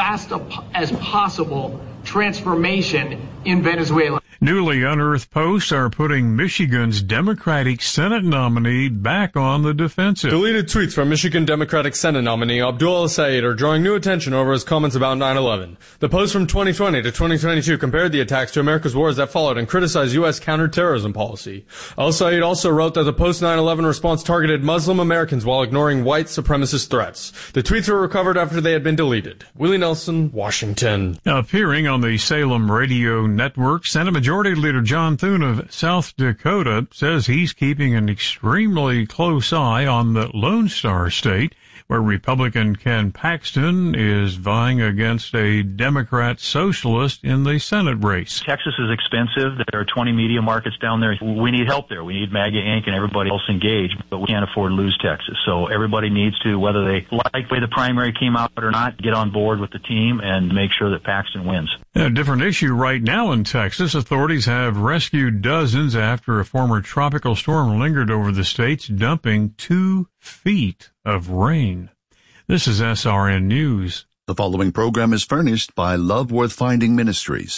fast as possible transformation in Venezuela. Newly unearthed posts are putting Michigan's Democratic Senate nominee back on the defensive. Deleted tweets from Michigan Democratic Senate nominee Abdul El-Sayed are drawing new attention over his comments about 9/11. The post from 2020 to 2022 compared the attacks to America's wars that followed and criticized U.S. counterterrorism policy. El-Sayed also wrote that the post-9/11 response targeted Muslim Americans while ignoring white supremacist threats. The tweets were recovered after they had been deleted. Willie Nelson, Washington. Appearing on the Salem Radio Network, Senate Majority Leader John Thune of South Dakota says he's keeping an extremely close eye on the Lone Star State, where Republican Ken Paxton is vying against a Democrat socialist in the Senate race. Texas is expensive. There are 20 media markets down there. We need help there. We need MAGA Inc. and everybody else engaged, but we can't afford to lose Texas. So everybody needs to, whether they like the way the primary came out or not, get on board with the team and make sure that Paxton wins. A different issue right now in Texas. Authorities have rescued dozens after a former tropical storm lingered over the states, dumping 2 feet of rain. This is SRN News. The following program is furnished by Love Worth Finding Ministries.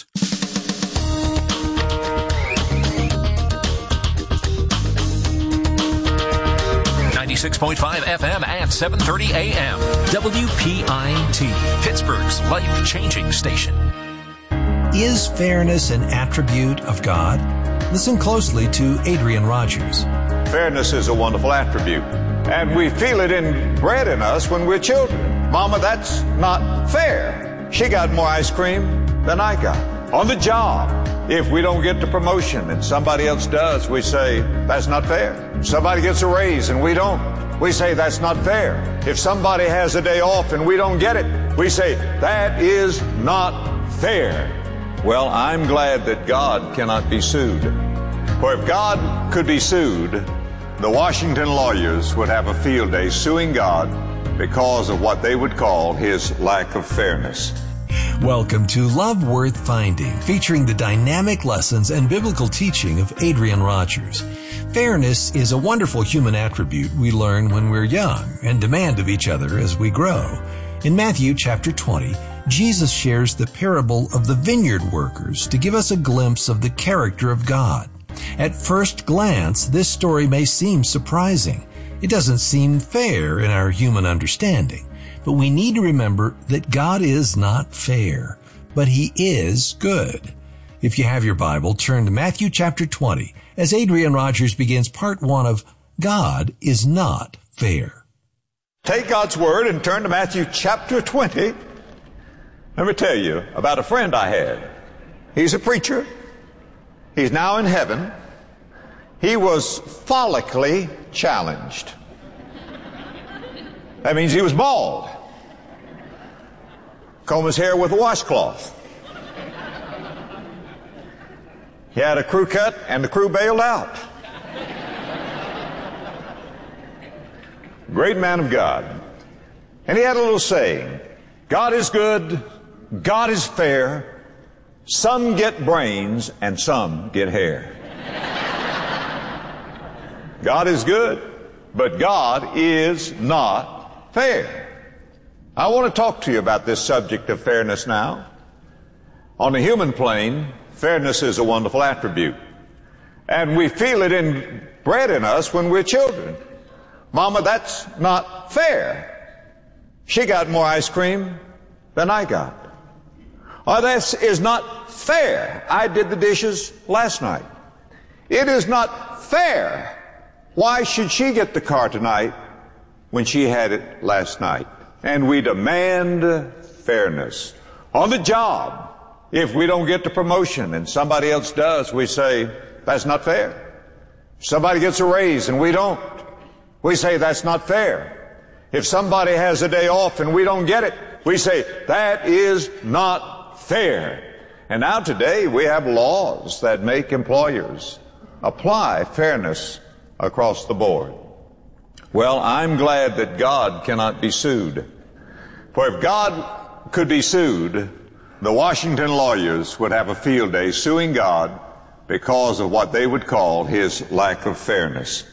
96.5 FM and 730 AM. WPIT, Pittsburgh's life-changing station. Is fairness an attribute of God? Listen closely to Adrian Rogers. Fairness is a wonderful attribute, and we feel it inbred in us when we're children. Mama, that's not fair. She got more ice cream than I got. On the job, if we don't get the promotion and somebody else does, we say, that's not fair. If somebody gets a raise and we don't, we say, that's not fair. If somebody has a day off and we don't get it, we say, that is not fair. Well, I'm glad that God cannot be sued. For if God could be sued, the Washington lawyers would have a field day suing God because of what they would call his lack of fairness. Welcome to Love Worth Finding, featuring the dynamic lessons and biblical teaching of Adrian Rogers. Fairness is a wonderful human attribute we learn when we're young and demand of each other as we grow. In Matthew chapter 20, Jesus shares the parable of the vineyard workers to give us a glimpse of the character of God. At first glance, this story may seem surprising. It doesn't seem fair in our human understanding. But we need to remember that God is not fair, but he is good. If you have your Bible, turn to Matthew chapter 20 as Adrian Rogers begins part 1 of God is Not Fair. Take God's word and turn to Matthew chapter 20. Let me tell you about a friend I had. He's a preacher. He's now in heaven. He was follically challenged. That means he was bald. Comb his hair with a washcloth. He had a crew cut and the crew bailed out. Great man of God. And he had a little saying, God is good, God is fair, some get brains and some get hair. God is good, but God is not fair. I want to talk to you about this subject of fairness now. On the human plane, fairness is a wonderful attribute. And we feel it inbred in us when we're children. Mama, that's not fair. She got more ice cream than I got. Or this is not fair. I did the dishes last night. It is not fair. Why should she get the car tonight when she had it last night? And we demand fairness. On the job, if we don't get the promotion and somebody else does, we say, that's not fair. If somebody gets a raise and we don't, we say, that's not fair. If somebody has a day off and we don't get it, we say, that is not fair. And now today we have laws that make employers apply fairness across the board. Well, I'm glad that God cannot be sued. For if God could be sued, the Washington lawyers would have a field day suing God because of what they would call his lack of fairness.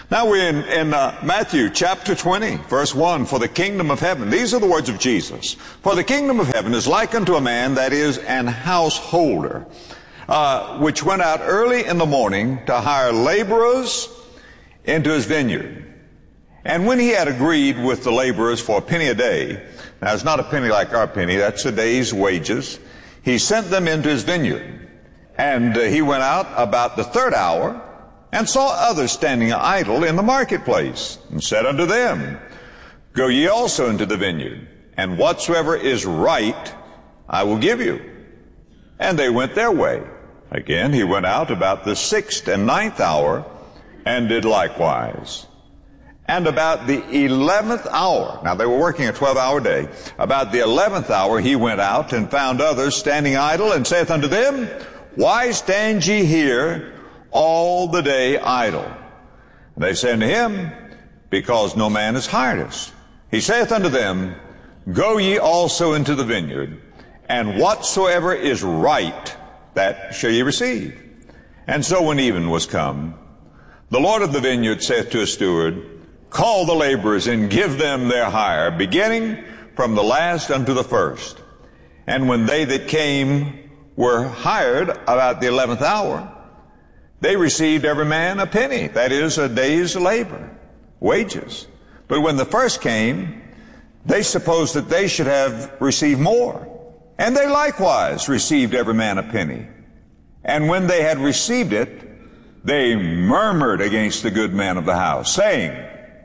Now we're in Matthew chapter 20, verse 1. For the kingdom of heaven, these are the words of Jesus. For the kingdom of heaven is like unto a man that is an householder, which went out early in the morning to hire laborers into his vineyard. And when he had agreed with the laborers for a penny a day, now it's not a penny like our penny, that's a day's wages, he sent them into his vineyard. And he went out about the third hour, and saw others standing idle in the marketplace, and said unto them, Go ye also into the vineyard, and whatsoever is right I will give you. And they went their way. Again he went out about the sixth and ninth hour, and did likewise. And about the 11th hour, now they were working a 12-hour day, about the 11th hour he went out, and found others standing idle, and saith unto them, Why stand ye here all the day idle? And they say unto him, Because no man has hired us. He saith unto them, Go ye also into the vineyard, and whatsoever is right, that shall ye receive. And so when even was come, the Lord of the vineyard saith to his steward, Call the laborers, and give them their hire, beginning from the last unto the first. And when they that came were hired about the 11th hour, they received every man a penny, that is, a day's labor, wages. But when the first came, they supposed that they should have received more. And they likewise received every man a penny. And when they had received it, they murmured against the good man of the house, saying,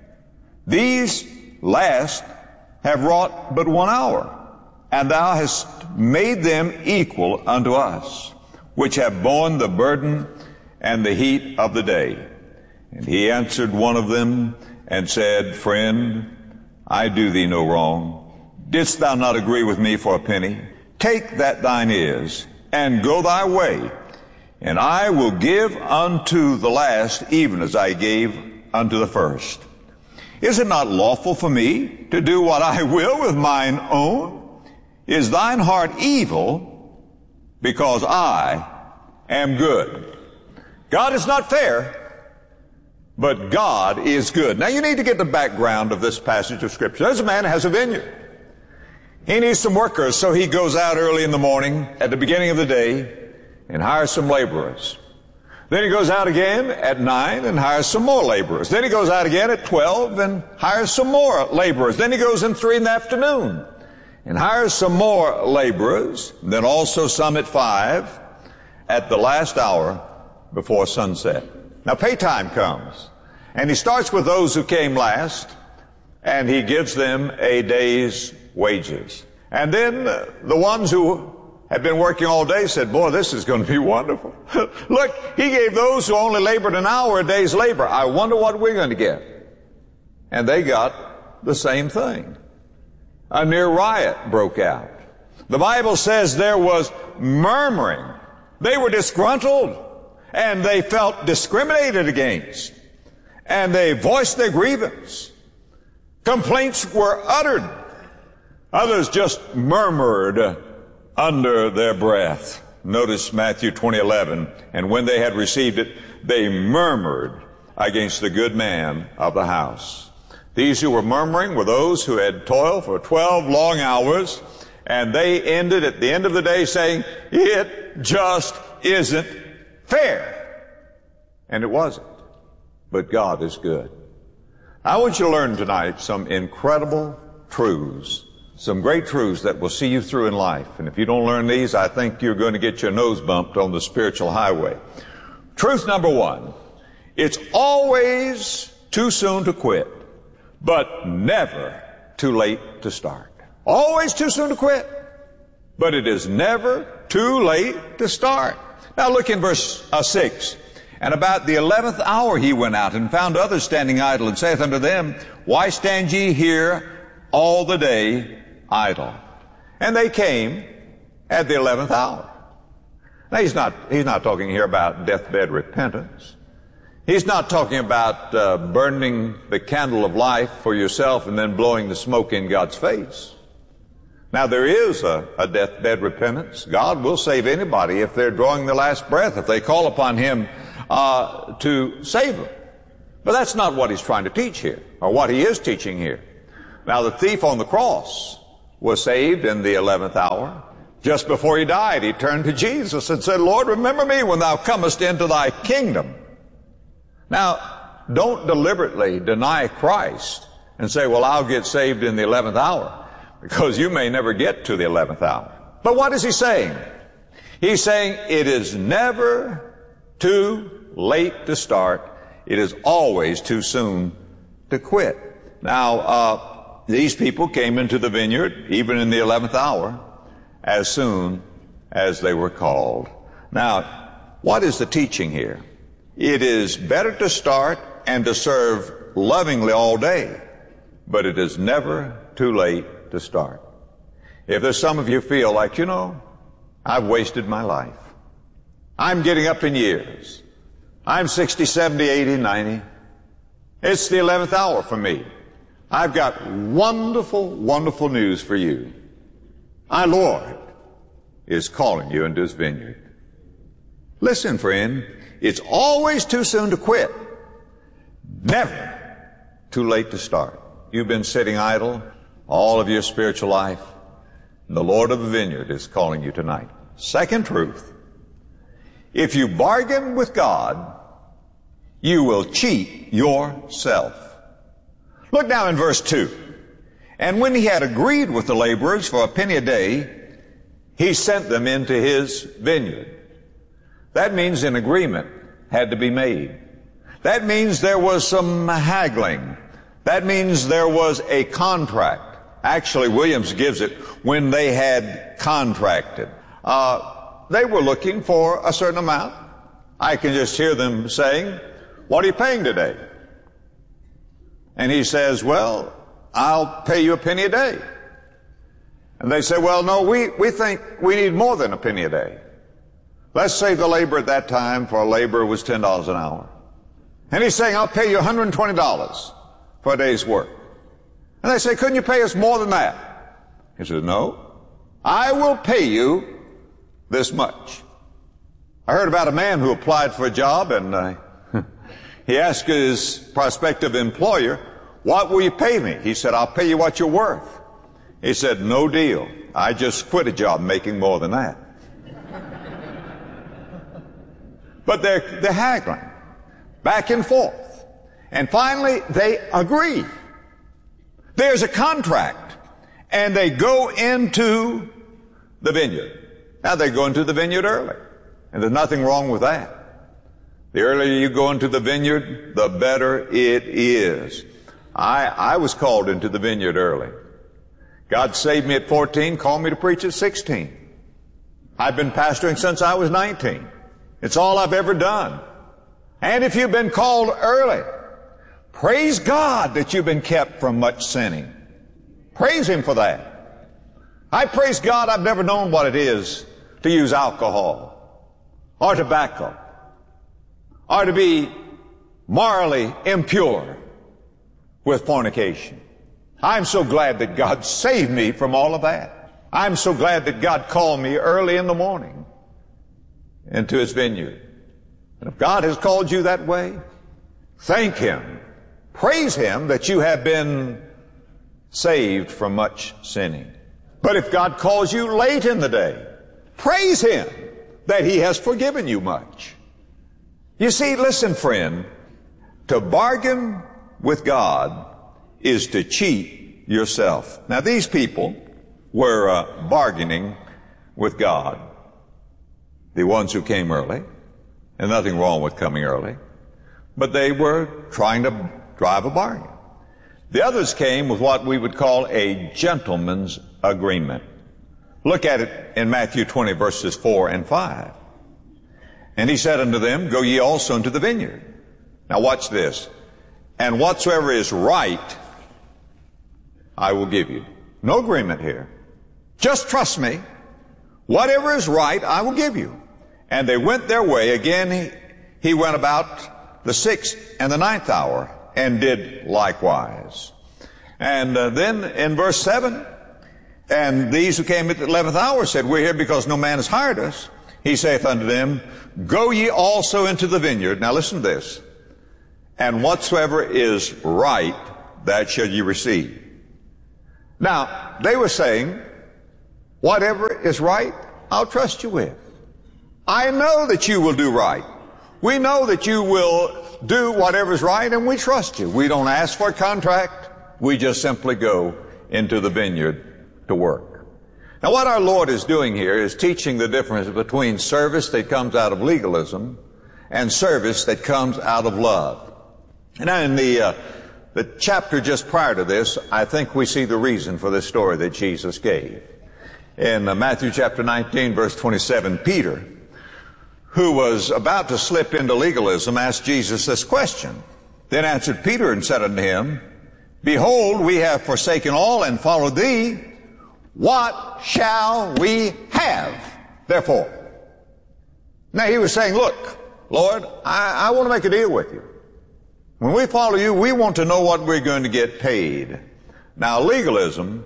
These last have wrought but 1 hour, and thou hast made them equal unto us, which have borne the burden and the heat of the day. And he answered one of them and said, Friend, I do thee no wrong. Didst thou not agree with me for a penny? Take that thine is, and go thy way, and I will give unto the last even as I gave unto the first. Is it not lawful for me to do what I will with mine own? Is thine heart evil because I am good? God is not fair, but God is good. Now you need to get the background of this passage of Scripture. There's a man who has a vineyard. He needs some workers, so he goes out early in the morning at the beginning of the day and hires some laborers. Then he goes out again at 9 and hires some more laborers. Then he goes out again at 12 and hires some more laborers. Then he goes in 3 in the afternoon and hires some more laborers. Then also some at 5 at the last hour before sunset. Now pay time comes, and he starts with those who came last, and he gives them a day's wages. And then the ones who had been working all day said, Boy, this is going to be wonderful. Look, he gave those who only labored an hour a day's labor. I wonder what we're going to get. And they got the same thing. A near riot broke out. The Bible says there was murmuring. They were disgruntled. And they felt discriminated against. And they voiced their grievance. Complaints were uttered. Others just murmured under their breath. Notice Matthew 20:11. And when they had received it, they murmured against the good man of the house. These who were murmuring were those who had toiled for 12 long hours, and they ended at the end of the day saying, It just isn't fair. And it wasn't. But God is good. I want you to learn tonight some incredible truths, some great truths that will see you through in life. And if you don't learn these, I think you're going to get your nose bumped on the spiritual highway. Truth number 1, it's always too soon to quit, but never too late to start. Always too soon to quit, but it is never too late to start. Now look in verse 6. And about the 11th hour he went out and found others standing idle, and saith unto them, Why stand ye here all the day idle? And they came at the 11th hour. Now he's not talking here about deathbed repentance. He's not talking about burning the candle of life for yourself and then blowing the smoke in God's face. Now there is a deathbed repentance. God will save anybody if they're drawing their last breath, if they call upon Him to save them. But that's not what he's trying to teach here, or what he is teaching here. Now, the thief on the cross was saved in the 11th hour. Just before he died, he turned to Jesus and said, Lord, remember me when thou comest into thy kingdom. Now, don't deliberately deny Christ and say, well, I'll get saved in the 11th hour, because you may never get to the 11th hour. But what is he saying? He's saying it is never too late to start. It is always too soon to quit. Now, these people came into the vineyard, even in the 11th hour, as soon as they were called. Now, what is the teaching here? It is better to start and to serve lovingly all day, but it is never too late to start. If there's some of you feel like, you know, I've wasted my life. I'm getting up in years. I'm 60, 70, 80, 90. It's the 11th hour for me. I've got wonderful, wonderful news for you. Our Lord is calling you into His vineyard. Listen, friend, it's always too soon to quit. Never too late to start. You've been sitting idle all of your spiritual life. The Lord of the vineyard is calling you tonight. Second truth, if you bargain with God, you will cheat yourself. Look now in verse 2. And when he had agreed with the laborers for a penny a day, he sent them into his vineyard. That means an agreement had to be made. That means there was some haggling. That means there was a contract. Actually, Williams gives it when they had contracted. They were looking for a certain amount. I can just hear them saying, what are you paying today? And he says, well, I'll pay you a penny a day. And they say, well, no, we think we need more than a penny a day. Let's say the labor at that time for a laborer was $10 an hour. And he's saying, I'll pay you $120 for a day's work. And they say, couldn't you pay us more than that? He says, no, I will pay you this much. I heard about a man who applied for a job, and he asked his prospective employer, what will you pay me? He said, I'll pay you what you're worth. He said, no deal. I just quit a job making more than that. But they're haggling back and forth. And finally, they agree. There's a contract. And they go into the vineyard. Now, they go into the vineyard early. And there's nothing wrong with that. The earlier you go into the vineyard, the better it is. I was called into the vineyard early. God saved me at 14, called me to preach at 16. I've been pastoring since I was 19. It's all I've ever done. And if you've been called early, praise God that you've been kept from much sinning. Praise Him for that. I praise God I've never known what it is to use alcohol or tobacco or to be morally impure with fornication. I'm so glad that God saved me from all of that. I'm so glad that God called me early in the morning into His vineyard. And if God has called you that way, thank Him. Praise Him that you have been saved from much sinning. But if God calls you late in the day, praise Him that He has forgiven you much. You see, listen, friend, to bargain with God is to cheat yourself. Now, these people were bargaining with God. The ones who came early, and nothing wrong with coming early, but they were trying to drive a bargain. The others came with what we would call a gentleman's agreement. Look at it in Matthew 20, verses 4 and 5. And he said unto them, go ye also into the vineyard. Now watch this. And whatsoever is right, I will give you. No agreement here. Just trust me. Whatever is right, I will give you. And they went their way. Again, he went about the 6th and the 9th hour and did likewise. And then in verse 7, and these who came at the 11th hour said, we're here because no man has hired us. He saith unto them, go ye also into the vineyard. Now listen to this. and whatsoever is right, that shall ye receive. Now, they were saying, whatever is right, I'll trust you with. I know that you will do right. We know that you will do whatever is right, and we trust you. We don't ask for a contract. We just simply go into the vineyard to work. Now, what our Lord is doing here is teaching the difference between service that comes out of legalism and service that comes out of love. And in the chapter just prior to this, I think we see the reason for this story that Jesus gave. In Matthew chapter 19, verse 27, Peter, who was about to slip into legalism, asked Jesus this question. Then answered Peter and said unto him, Behold, we have forsaken all and followed thee. What shall we have, therefore? Now he was saying, look, Lord, I want to make a deal with you. When we follow you, we want to know what we're going to get paid. Now, legalism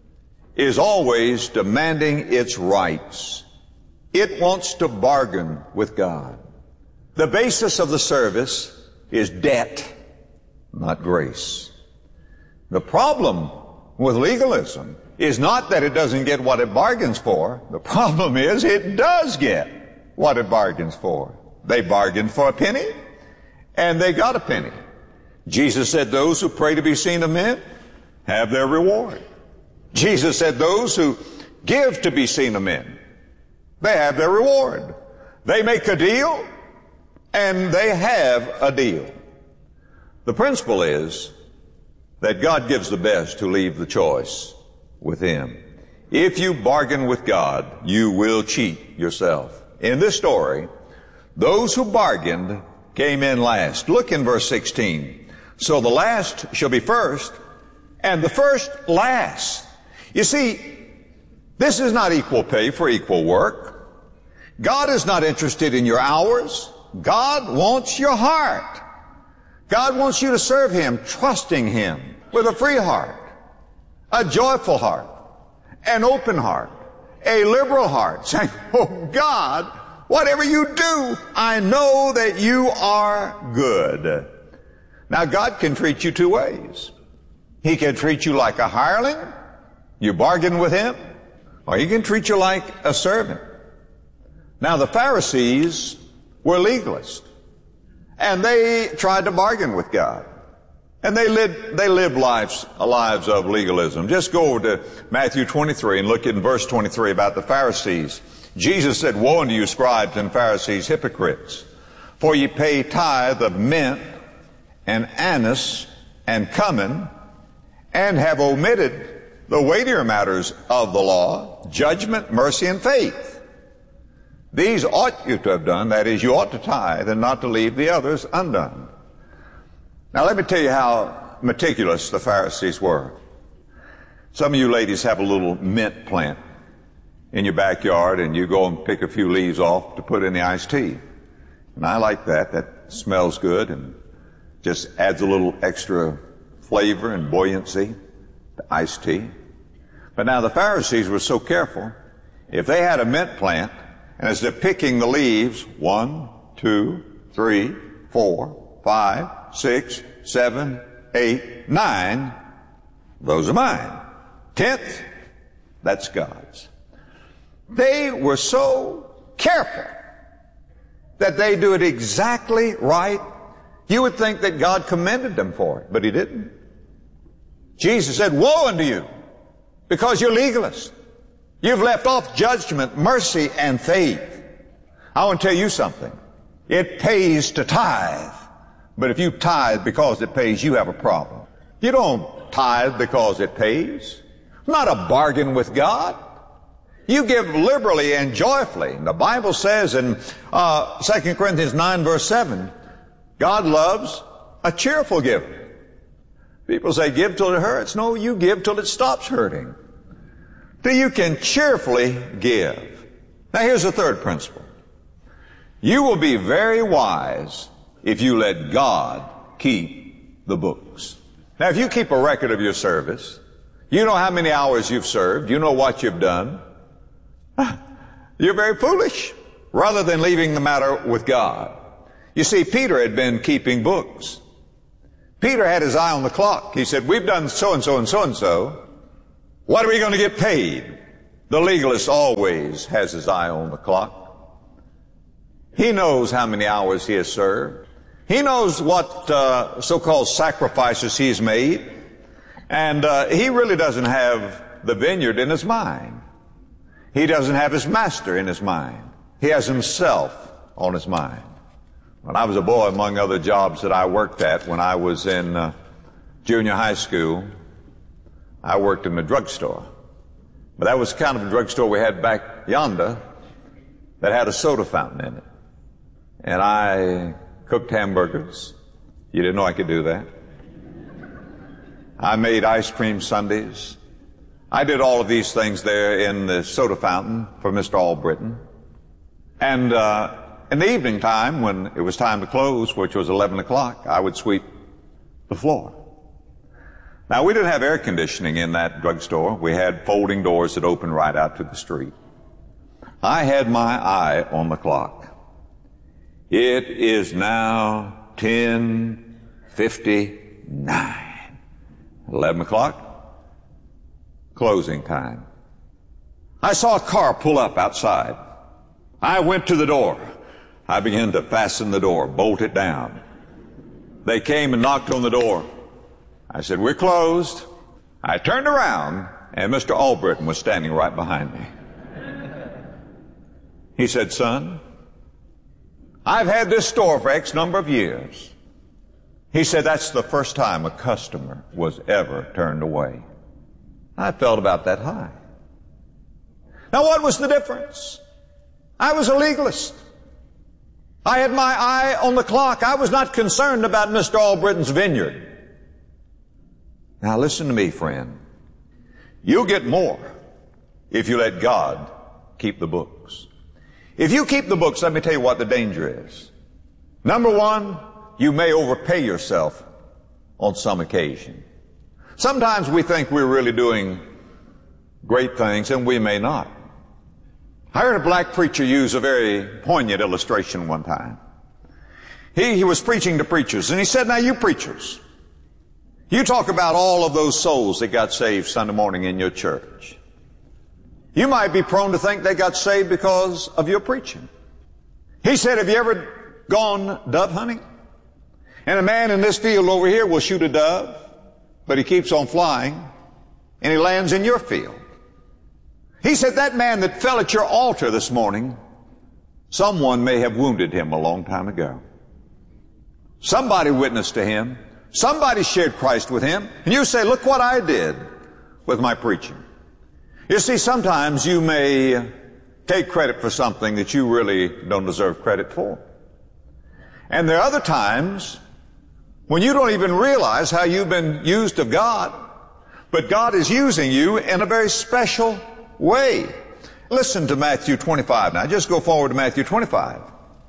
is always demanding its rights. It wants to bargain with God. The basis of the service is debt, not grace. The problem with legalism is not that it doesn't get what it bargains for. The problem is it does get what it bargains for. They bargained for a penny, and they got a penny. Jesus said those who pray to be seen of men have their reward. Jesus said those who give to be seen of men, they have their reward. They make a deal, and they have a deal. The principle is that God gives the best to leave the choice with Him. If you bargain with God, you will cheat yourself. In this story, those who bargained came in last. Look in verse 16. So the last shall be first, and the first last. You see, this is not equal pay for equal work. God is not interested in your hours. God wants your heart. God wants you to serve Him, trusting Him with a free heart, a joyful heart, an open heart, a liberal heart, saying, oh God, whatever you do, I know that you are good. Now, God can treat you two ways. He can treat you like a hireling, you bargain with Him, or He can treat you like a servant. Now, the Pharisees were legalists, and they tried to bargain with God. And they lived lives of legalism. Just go over to Matthew 23 and look in verse 23 about the Pharisees. Jesus said, Woe unto you, scribes and Pharisees, hypocrites! For ye pay tithe of mint and anise and cumin, and have omitted the weightier matters of the law, judgment, mercy, and faith. These ought you to have done, that is, you ought to tithe and not to leave the others undone. Now let me tell you how meticulous the Pharisees were. Some of you ladies have a little mint plant in your backyard, and you go and pick a few leaves off to put in the iced tea. And I like that. That smells good and just adds a little extra flavor and buoyancy to iced tea. But now the Pharisees were so careful. If they had a mint plant, and as they're picking the leaves, 1, 2, 3, 4, 5, 6, 7, 8, 9, those are mine. 10th, that's God's. They were so careful that they do it exactly right. You would think that God commended them for it, but He didn't. Jesus said, Woe unto you, because you're legalists. You've left off judgment, mercy, and faith. I want to tell you something. It pays to tithe. But if you tithe because it pays, you have a problem. You don't tithe because it pays. It's not a bargain with God. You give liberally and joyfully. The Bible says in 2 Corinthians 9 verse 7, God loves a cheerful giver. People say, give till it hurts. No, you give till it stops hurting. Till you can cheerfully give. Now here's the third principle. You will be very wise if you let God keep the books. Now if you keep a record of your service, you know how many hours you've served, you know what you've done, you're very foolish, rather than leaving the matter with God. You see, Peter had been keeping books. Peter had his eye on the clock. He said, we've done so-and-so and so-and-so. What are we going to get paid? The legalist always has his eye on the clock. He knows how many hours he has served. He knows what so-called sacrifices he's made. And he really doesn't have the vineyard in his mind. He doesn't have his master in his mind. He has himself on his mind. When I was a boy, among other jobs that I worked at when I was in junior high school, I worked in the drugstore. But that was the kind of a drugstore we had back yonder that had a soda fountain in it. And I cooked hamburgers. You didn't know I could do that. I made ice cream sundaes. I did all of these things there in the soda fountain for Mr. Albritton. And in the evening time, when it was time to close, which was 11 o'clock, I would sweep the floor. Now, we didn't have air conditioning in that drugstore. We had folding doors that opened right out to the street. I had my eye on the clock. It is now 10:59. 11 o'clock, closing time. I saw a car pull up outside. I went to the door. I began to fasten the door, bolt it down. They came and knocked on the door. I said, we're closed. I turned around, and Mr. Albritton was standing right behind me. He said, son, I've had this store for X number of years. He said, that's the first time a customer was ever turned away. I felt about that high. Now, what was the difference? I was a legalist. I had my eye on the clock. I was not concerned about Mr. Albritton's vineyard. Now, listen to me, friend. You'll get more if you let God keep the books. If you keep the books, let me tell you what the danger is. Number one, you may overpay yourself on some occasion. Sometimes we think we're really doing great things, and we may not. I heard a black preacher use a very poignant illustration one time. He was preaching to preachers, and he said, now you preachers, you talk about all of those souls that got saved Sunday morning in your church. You might be prone to think they got saved because of your preaching. He said, have you ever gone dove hunting? And a man in this field over here will shoot a dove, but he keeps on flying, and he lands in your field. He said, that man that fell at your altar this morning, someone may have wounded him a long time ago. Somebody witnessed to him. Somebody shared Christ with him. And you say, look what I did with my preaching. You see, sometimes you may take credit for something that you really don't deserve credit for. And there are other times when you don't even realize how you've been used of God, but God is using you in a very special way. Listen to Matthew 25. Now, just go forward to Matthew 25.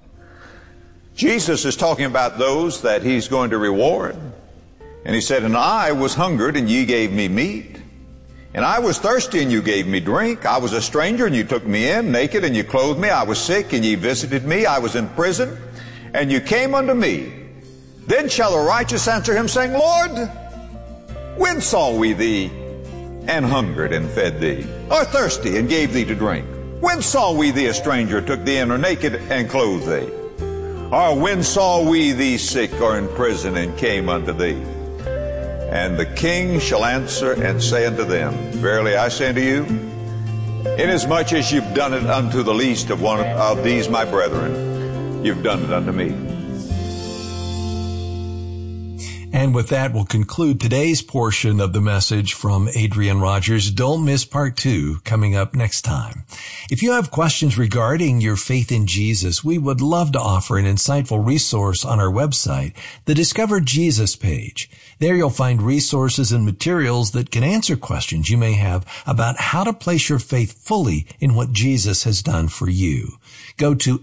Jesus is talking about those that He's going to reward. And He said, and I was hungered, and ye gave me meat. And I was thirsty, and you gave me drink. I was a stranger, and you took me in. Naked, and you clothed me. I was sick, and ye visited me. I was in prison, and you came unto me. Then shall the righteous answer Him, saying, Lord, when saw we thee and hungered and fed thee, or thirsty and gave thee to drink? When saw we thee a stranger, took thee in, or naked and clothed thee? Or when saw we thee sick or in prison and came unto thee? And the king shall answer and say unto them, verily I say unto you, inasmuch as you've done it unto the least of one of these my brethren, you've done it unto me. And with that, we'll conclude today's portion of the message from Adrian Rogers. Don't miss part 2 coming up next time. If you have questions regarding your faith in Jesus, we would love to offer an insightful resource on our website, the Discover Jesus page. There you'll find resources and materials that can answer questions you may have about how to place your faith fully in what Jesus has done for you. Go to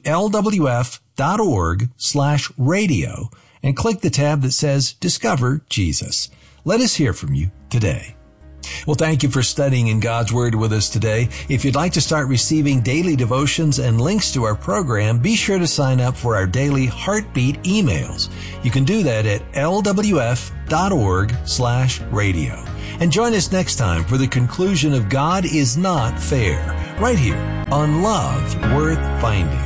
lwf.org/radio and click the tab that says Discover Jesus. Let us hear from you today. Well, thank you for studying in God's Word with us today. If you'd like to start receiving daily devotions and links to our program, be sure to sign up for our daily Heartbeat emails. You can do that at lwf.org/radio. And join us next time for the conclusion of God is Not Fair, right here on Love Worth Finding.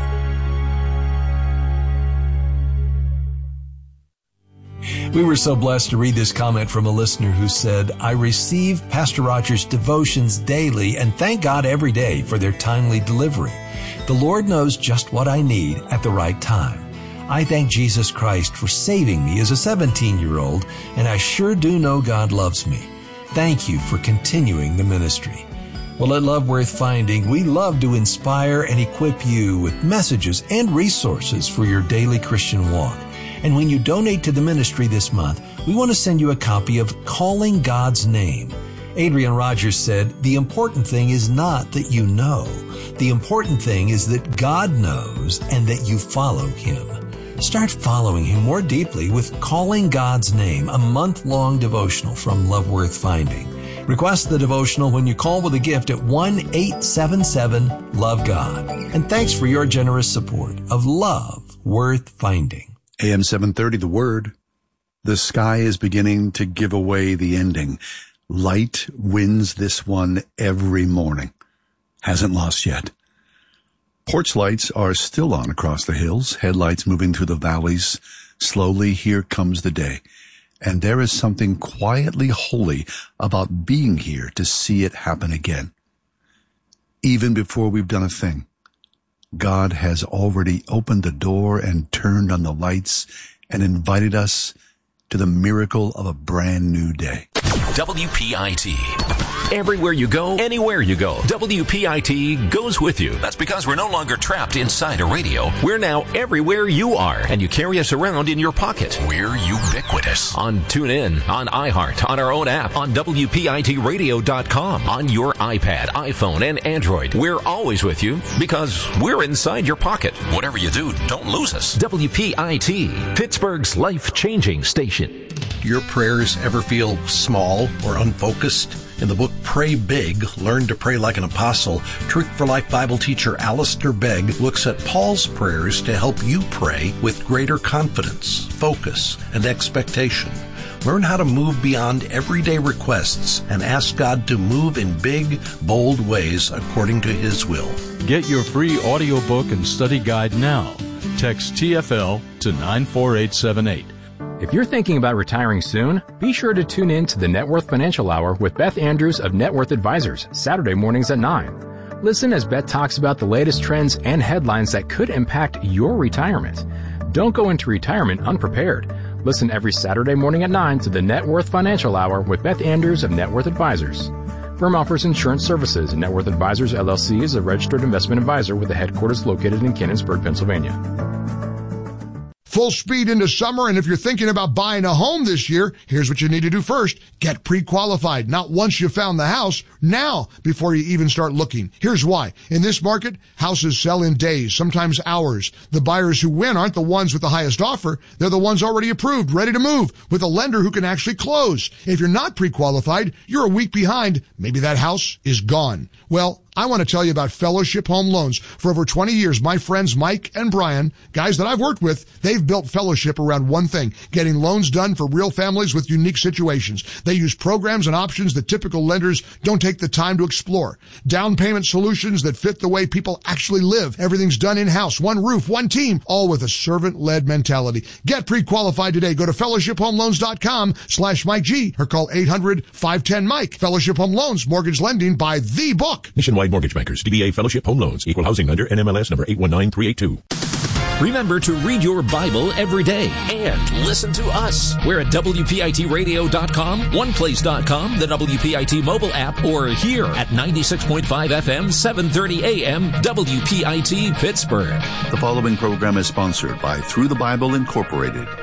We were so blessed to read this comment from a listener who said, I receive Pastor Rogers' devotions daily and thank God every day for their timely delivery. The Lord knows just what I need at the right time. I thank Jesus Christ for saving me as a 17-year-old, and I sure do know God loves me. Thank you for continuing the ministry. Well, at Love Worth Finding, we love to inspire and equip you with messages and resources for your daily Christian walk. And when you donate to the ministry this month, we want to send you a copy of Calling God's Name. Adrian Rogers said, the important thing is not that you know. The important thing is that God knows and that you follow Him. Start following Him more deeply with Calling God's Name, a month-long devotional from Love Worth Finding. Request the devotional when you call with a gift at 1-877-LOVE-GOD. And thanks for your generous support of Love Worth Finding. AM 730, The Word. The sky is beginning to give away the ending. Light wins this one every morning. Hasn't lost yet. Porch lights are still on across the hills, headlights moving through the valleys. Slowly, here comes the day. And there is something quietly holy about being here to see it happen again. Even before we've done a thing, God has already opened the door and turned on the lights and invited us to the miracle of a brand new day. WPIT. Everywhere you go, anywhere you go, WPIT goes with you. That's because we're no longer trapped inside a radio. We're now everywhere you are, and you carry us around in your pocket. We're ubiquitous. On TuneIn, on iHeart, on our own app, on WPITradio.com, on your iPad, iPhone, and Android. We're always with you because we're inside your pocket. Whatever you do, don't lose us. WPIT, Pittsburgh's life-changing station. Your prayers ever feel small or unfocused? In the book Pray Big, Learn to Pray Like an Apostle, Truth for Life Bible teacher Alistair Begg looks at Paul's prayers to help you pray with greater confidence, focus, and expectation. Learn how to move beyond everyday requests and ask God to move in big, bold ways according to His will. Get your free audiobook and study guide now. Text TFL to 94878. If you're thinking about retiring soon, be sure to tune in to the Net Worth Financial Hour with Beth Andrews of Net Worth Advisors, Saturday mornings at 9. Listen as Beth talks about the latest trends and headlines that could impact your retirement. Don't go into retirement unprepared. Listen every Saturday morning at 9 to the Net Worth Financial Hour with Beth Andrews of Net Worth Advisors. Firm offers insurance services. Net Worth Advisors, LLC is a registered investment advisor with a headquarters located in Canonsburg, Pennsylvania. Full speed into summer, and if you're thinking about buying a home this year, here's what you need to do first. Get pre-qualified. Not once you found the house, now before you even start looking. Here's why. In this market, houses sell in days, sometimes hours. The buyers who win aren't the ones with the highest offer. They're the ones already approved, ready to move, with a lender who can actually close. If you're not pre-qualified, you're a week behind. Maybe that house is gone. Well, I want to tell you about Fellowship Home Loans. For over 20 years, my friends Mike and Brian, guys that I've worked with, they've built Fellowship around one thing, getting loans done for real families with unique situations. They use programs and options that typical lenders don't take the time to explore. Down payment solutions that fit the way people actually live. Everything's done in-house, one roof, one team, all with a servant-led mentality. Get pre-qualified today. Go to fellowshiphomeloans.com/Mike G or call 800-510-MIKE. Fellowship Home Loans, mortgage lending by the book. Nationwide Mortgage Bankers, DBA Fellowship Home Loans, Equal Housing Lender, NMLS number 819382. Remember to read your Bible every day and listen to us. We're at WPITradio.com, OnePlace.com, the WPIT mobile app, or here at 96.5 FM, 730 AM, WPIT Pittsburgh. The following program is sponsored by Through the Bible Incorporated